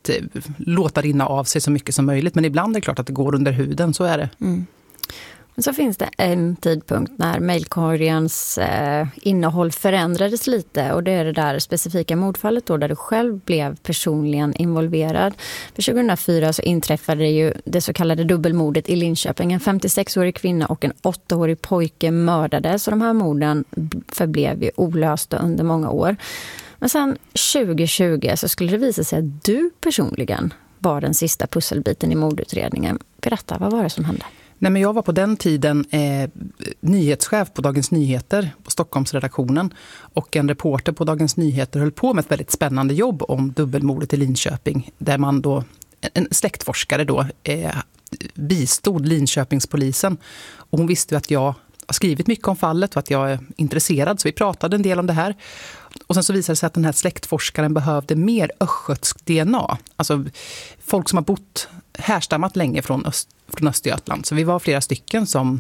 att låta rinna av sig så mycket som möjligt. Men ibland är det klart att det går under huden, så är det. Men så finns det en tidpunkt när mejlkorgens innehåll förändrades lite, och det är det där specifika mordfallet då, där du själv blev personligen involverad. För 2004 så inträffade det ju det så kallade dubbelmordet i Linköping. En 56-årig kvinna och en 8-årig pojke mördades, och de här morden förblev ju olösta under många år. Men sen 2020 så skulle det visa sig att du personligen var den sista pusselbiten i mordutredningen. Berätta, vad var det som hände? Nej, men jag var på den tiden nyhetschef på Dagens Nyheter på Stockholmsredaktionen, och en reporter på Dagens Nyheter höll på med ett väldigt spännande jobb om dubbelmordet i Linköping, där man då, en släktforskare då, bistod Linköpingspolisen, och hon visste att jag har skrivit mycket om fallet och att jag är intresserad, så vi pratade en del om det här. Och sen så visade det sig att den här släktforskaren behövde mer östgötsk DNA. Alltså folk som har härstammat länge från Östergötland. Så vi var flera stycken som,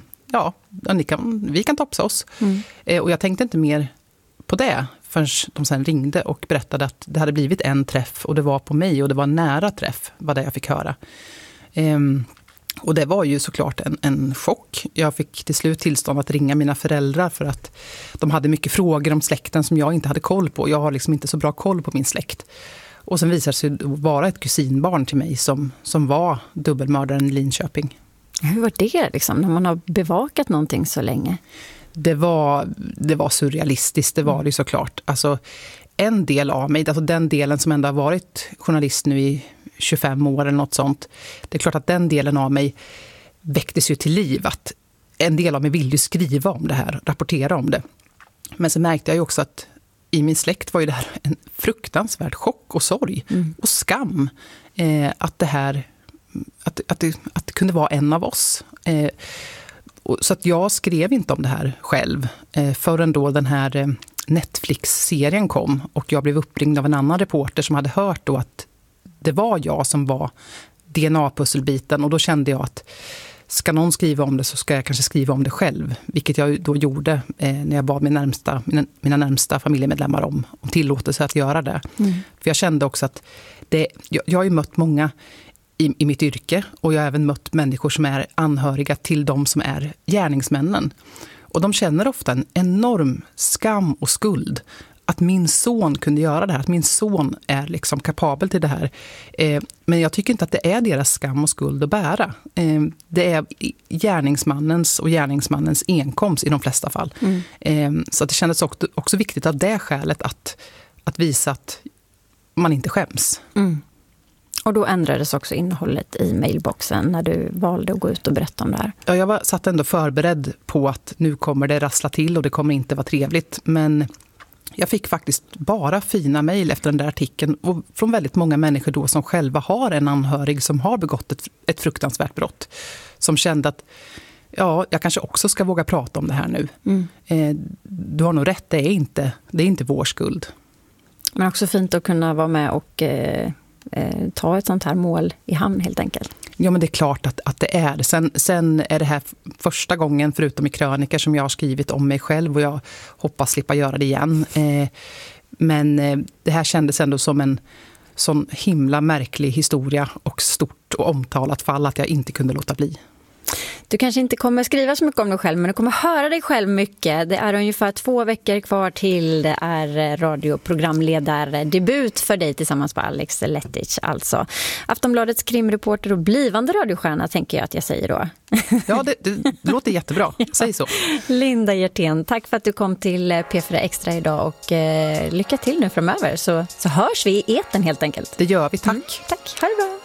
vi kan topsa oss. Och jag tänkte inte mer på det förrän de sen ringde och berättade att det hade blivit en träff, och det var på mig, och det var en nära träff, vad det jag fick höra. Och det var ju såklart en chock. Jag fick till slut tillstånd att ringa mina föräldrar för att de hade mycket frågor om släkten som jag inte hade koll på. Jag har liksom inte så bra koll på min släkt. Och sen visade det sig vara ett kusinbarn till mig som var dubbelmördaren i Linköping. Hur var det liksom, när man har bevakat någonting så länge? Det var surrealistiskt, det var det såklart. Alltså en del av mig, alltså den delen som ändå har varit journalist nu i 25 år eller något sånt. Det är klart att den delen av mig väcktes ju till liv. Att en del av mig vill ju skriva om det här, rapportera om det. Men så märkte jag ju också att i min släkt var ju det här en fruktansvärd chock och sorg och skam. Att det här, att det kunde vara en av oss. Så att jag skrev inte om det här själv förrän då den här Netflix-serien kom, och jag blev uppringd av en annan reporter som hade hört då att det var jag som var DNA-pusselbiten, och då kände jag att ska någon skriva om det så ska jag kanske skriva om det själv, vilket jag då gjorde när jag bad mina närmsta familjemedlemmar om tillåtelse att göra det. För jag kände också att jag har ju mött många i mitt yrke, och jag har även mött människor som är anhöriga till de som är gärningsmännen. Och de känner ofta en enorm skam och skuld att min son kunde göra det här, att min son är liksom kapabel till det här. Men jag tycker inte att det är deras skam och skuld att bära. Det är gärningsmannens enkomst i de flesta fall. Så det kändes också viktigt av det skälet att visa att man inte skäms. Och då ändrades också innehållet i mailboxen när du valde att gå ut och berätta om det här. Ja, jag satt ändå förberedd på att nu kommer det rassla till och det kommer inte vara trevligt. Men jag fick faktiskt bara fina mejl efter den där artikeln, och från väldigt många människor då som själva har en anhörig som har begått ett fruktansvärt brott. Som kände att jag kanske också ska våga prata om det här nu. Du har nog rätt, det är inte vår skuld. Men också fint att kunna vara med och ta ett sånt här mål i hamn helt enkelt. Ja, men det är klart att det är. Sen är det här första gången, förutom i krönikor, som jag har skrivit om mig själv, och jag hoppas slippa göra det igen. Men det här kändes ändå som en sån himla märklig historia och stort och omtalat fall att jag inte kunde låta bli. Du kanske inte kommer skriva så mycket om dig själv, men du kommer höra dig själv mycket. Det är ungefär 2 veckor kvar till det är radioprogramledardebut för dig tillsammans med Alex Lettich. Alltså Aftonbladets krimreporter och blivande radiostjärna, tänker jag att jag säger då. Ja, det låter jättebra. Säg så. Linda Hjertén, tack för att du kom till P4 Extra idag, och lycka till nu framöver, så hörs vi i etern helt enkelt. Det gör vi, tack. Tack, ha det bra.